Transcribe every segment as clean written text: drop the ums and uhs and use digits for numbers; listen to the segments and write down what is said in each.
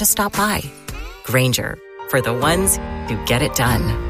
just stop by. Grainger, for the ones who get it done.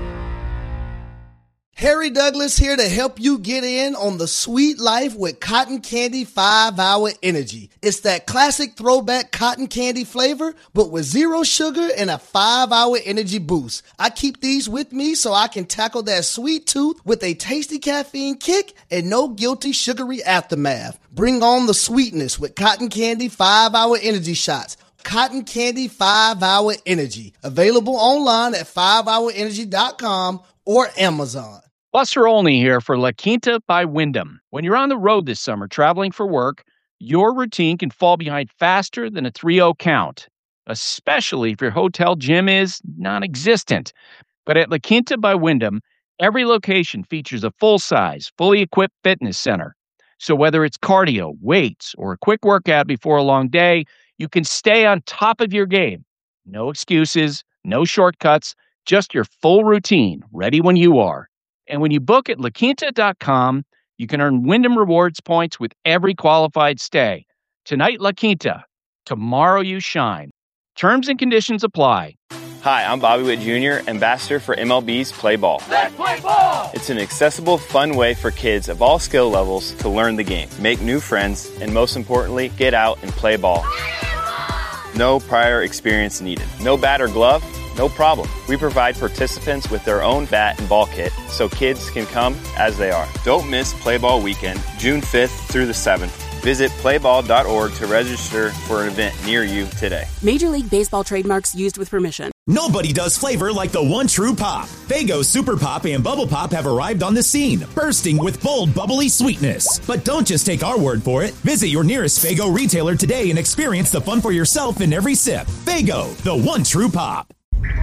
Harry Douglas here to help you get in on the sweet life with Cotton Candy 5-Hour Energy. It's that classic throwback cotton candy flavor, but with 0 sugar and a 5-hour energy boost. I keep these with me so I can tackle that sweet tooth with a tasty caffeine kick and no guilty sugary aftermath. Bring on the sweetness with Cotton Candy 5-Hour Energy shots. Cotton Candy 5-Hour Energy. Available online at 5hourenergy.com or Amazon. Buster Olney here for La Quinta by Wyndham. When you're on the road this summer traveling for work, your routine can fall behind faster than a 3-0 count, especially if your hotel gym is non-existent. But at La Quinta by Wyndham, every location features a full-size, fully equipped fitness center. So whether it's cardio, weights, or a quick workout before a long day, you can stay on top of your game. No excuses, no shortcuts, just your full routine, ready when you are. And when you book at LaQuinta.com, you can earn Wyndham Rewards points with every qualified stay. Tonight, La Quinta. Tomorrow, you shine. Terms and conditions apply. Hi, I'm Bobby Witt Jr., ambassador for MLB's Play Ball. Let's play ball! It's an accessible, fun way for kids of all skill levels to learn the game, make new friends, and most importantly, get out and play ball. No prior experience needed. No bat or glove? No problem. We provide participants with their own bat and ball kit so kids can come as they are. Don't miss Play Ball Weekend, June 5th through the 7th. Visit playball.org to register for an event near you today. Major League Baseball trademarks used with permission. Nobody does flavor like the one true pop. Faygo Super Pop and Bubble Pop have arrived on the scene, bursting with bold, bubbly sweetness. But don't just take our word for it. Visit your nearest Faygo retailer today and experience the fun for yourself in every sip. Faygo, the one true pop.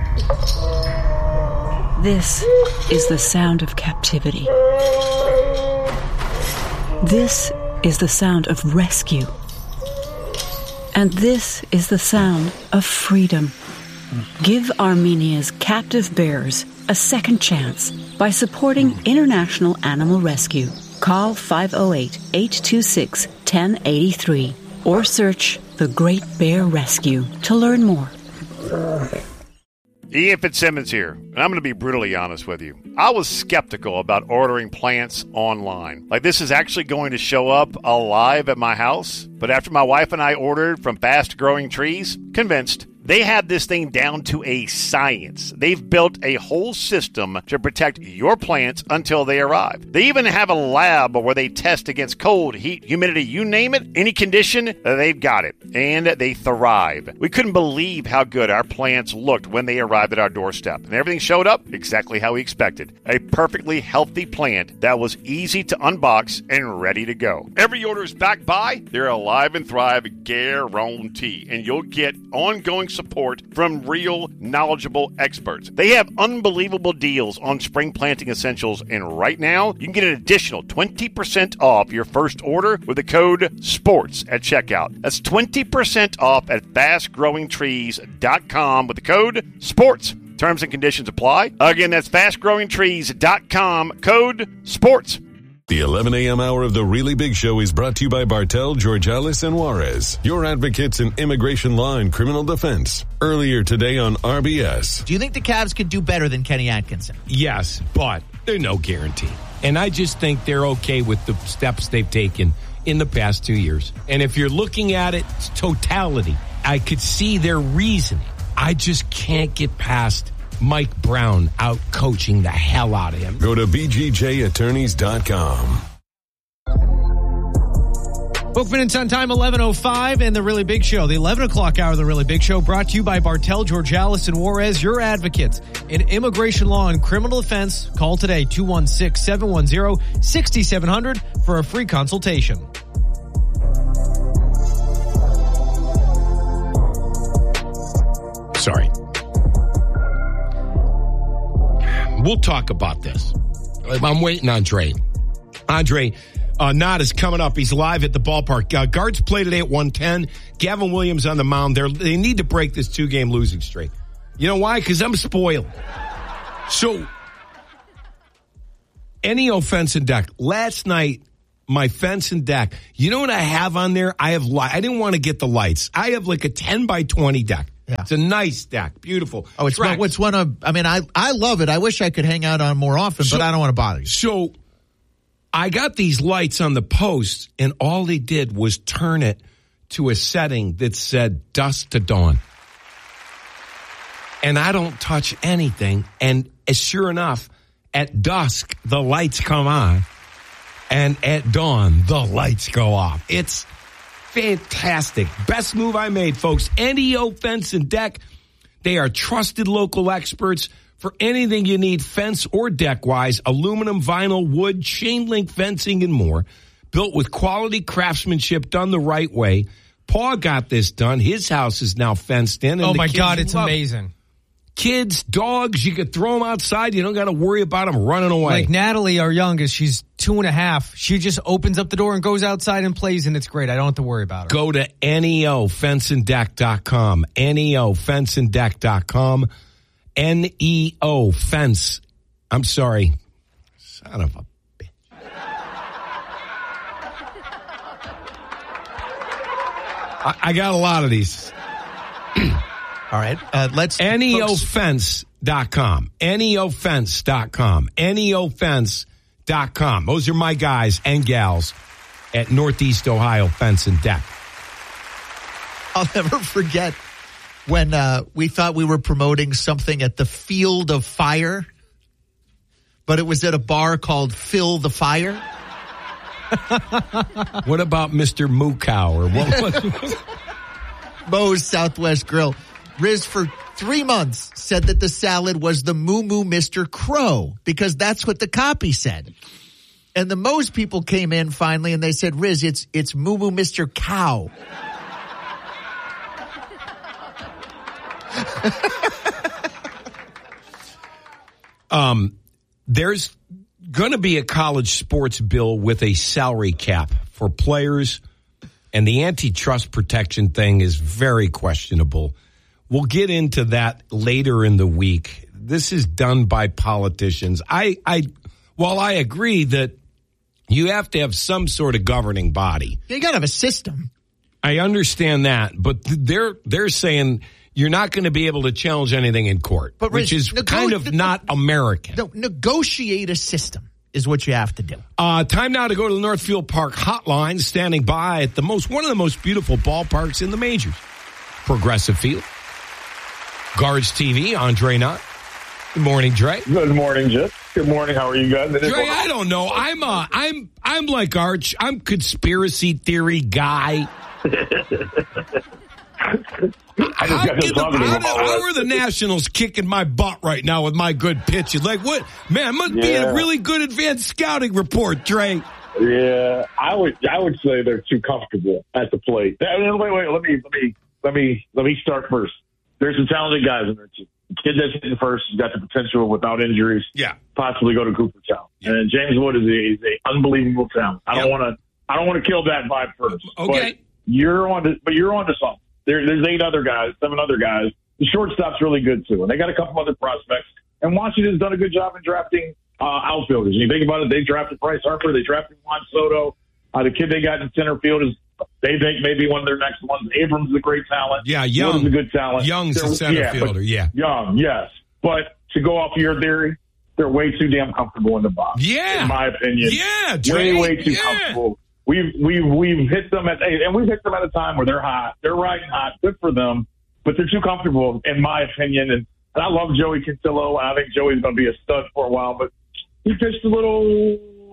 This is the sound of captivity. This is the sound of rescue. And this is the sound of freedom. Give Armenia's captive bears a second chance by supporting International Animal Rescue. Call 508-826-1083 or search The Great Bear Rescue to learn more. Ian Fitzsimmons here, and I'm going to be brutally honest with you. I was skeptical about ordering plants online. Like, this is actually going to show up alive at my house. But after my wife and I ordered from Fast Growing Trees, convinced. They have this thing down to a science. They've built a whole system to protect your plants until they arrive. They even have a lab where they test against cold, heat, humidity, you name it, any condition, they've got it. And they thrive. We couldn't believe how good our plants looked when they arrived at our doorstep. And everything showed up exactly how we expected. A perfectly healthy plant that was easy to unbox and ready to go. Every order is backed by their Alive and Thrive guarantee. And you'll get ongoing support from real, knowledgeable experts. They have unbelievable deals on spring planting essentials, and right now, you can get an additional 20% off your first order with the code SPORTS at checkout. That's 20% off at fastgrowingtrees.com with the code SPORTS. Terms and conditions apply. Again, that's fastgrowingtrees.com, code SPORTS. The 11 a.m. hour of The Really Big Show is brought to you by Bartel, Georgialis, and Juarez, your advocates in immigration law and criminal defense. Earlier today on RBS. Do you think the Cavs could do better than Kenny Atkinson? Yes, but there's no guarantee. And I just think they're okay with the steps they've taken in the past 2 years. And if you're looking at it, it's totality. I could see their reasoning. I just can't get past Mike Brown out coaching the hell out of him. Go to BGJattorneys.com. Bookman and Son time, 11:05, and The Really Big Show. The 11 o'clock hour of The Really Big Show brought to you by Bartel, Georgialis, and Juarez, your advocates in immigration law and criminal defense. Call today, 216-710-6700 for a free consultation. Sorry. We'll talk about this. I'm waiting on Dre. Andre Knott is coming up. He's live at the ballpark. Guards play today at 1:10. Gavin Williams on the mound. They need to break this 2-game losing streak. You know why? Because I'm spoiled. So, any offense and deck. Last night, my fence and deck. You know what I have on there? I didn't want to get the lights. I have like a 10 by 20 deck. Yeah. It's a nice deck. Beautiful. Oh, it's one of, I mean, I love it. I wish I could hang out on more often, but I don't want to bother you. So I got these lights on the post, and all they did was turn it to a setting that said dusk to dawn. And I don't touch anything. And sure enough, at dusk, the lights come on. And at dawn, the lights go off. It's fantastic. Best move I made, folks. NEO Fence and Deck. They are trusted local experts for anything you need fence or deck-wise. Aluminum, vinyl, wood, chain link fencing, and more. Built with quality craftsmanship done the right way. Paul got this done. His house is now fenced in. And oh, my God, it's amazing. Kids, dogs, you could throw them outside. You don't got to worry about them running away. Like Natalie, our youngest, she's 2.5. She just opens up the door and goes outside and plays, and it's great. I don't have to worry about her. Go to neofenceanddeck.com. neofenceanddeck.com. NEO Fence. I'm sorry. Son of a bitch. I got a lot of these. All right. Let's neofence.com. neofence.com. neofence.com. Those are my guys and gals at Northeast Ohio Fence and Deck. I'll never forget when we thought we were promoting something at the Field of Fire, but it was at a bar called Fill the Fire. What about Mr. Moo Cow or what was Moe's Southwest Grill? Riz, for 3 months, said that the salad was the Moo Moo Mr. Crow because that's what the copy said. And the Moe's people came in finally and they said, Riz, it's Moo Moo Mr. Cow. There's going to be a college sports bill with a salary cap for players, and the antitrust protection thing is very questionable. We'll get into that later in the week. This is done by politicians. While I agree that you have to have some sort of governing body. You got to have a system. I understand that, but they're saying you're not going to be able to challenge anything in court, but which is kind of not American. No, negotiate a system is what you have to do. Time now to go to the Northfield Park hotline, standing by at one of the most beautiful ballparks in the majors. Progressive Field. Guards TV, Andre Knott. Good morning, Dre. Good morning, Jeff. Good morning. How are you guys? Dre, I don't know. I'm like Arch. I'm conspiracy theory guy. How are the Nationals kicking my butt right now with my good pitches? Like what? Man, must be a really good advanced scouting report, Dre. Yeah, I would say they're too comfortable at the plate. Wait. Let me start first. There's some talented guys in there too. The kid that's hitting first has got the potential without injuries. Yeah, possibly go to Cooperstown. Yeah. And James Wood is a unbelievable talent. I don't want to kill that vibe first. Okay, but you're on to something. There's 7 other guys. The shortstop's really good too, and they got a couple other prospects. And Washington's done a good job in drafting outfielders. And you think about it, they drafted Bryce Harper, they drafted Juan Soto. The kid they got in center field is. They think maybe one of their next ones. Abrams is a great talent. Yeah, Young's a good talent. Young's a center fielder, Young, yes. But to go off your theory, they're way too damn comfortable in the box. Yeah. In my opinion. Yeah, Dre. Way too comfortable. We've hit them at a time where they're hot. They're riding hot. Good for them. But they're too comfortable, in my opinion. And I love Joey Cantillo, and I think Joey's going to be a stud for a while. But he pitched a little...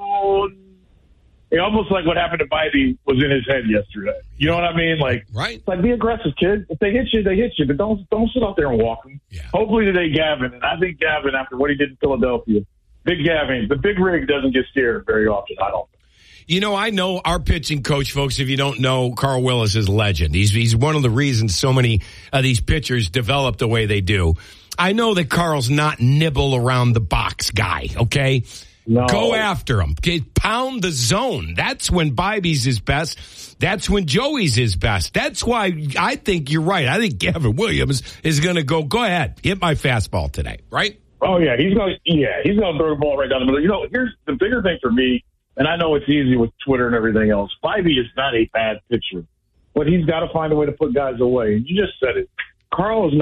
almost like what happened to Bybee was in his head yesterday. You know what I mean? Like, right. Like, be aggressive, kid. If they hit you, they hit you. But don't sit out there and walk them. Yeah. Hopefully today, Gavin. And I think Gavin, after what he did in Philadelphia, Big Gavin, the big rig doesn't get scared very often. I don't. You know, I know our pitching coach, folks. If you don't know, Carl Willis is a legend. He's one of the reasons so many of these pitchers develop the way they do. I know that Carl's not nibble around the box guy, okay? No. Go after him. Okay, pound the zone. That's when Bybee's his best. That's when Joey's his best. That's why I think you're right. I think Gavin Williams is going to go ahead, hit my fastball today, right? Oh, yeah. He's going to throw the ball right down the middle. You know, here's the bigger thing for me, and I know it's easy with Twitter and everything else. Bybee is not a bad pitcher, but he's got to find a way to put guys away. And you just said it. Carl is not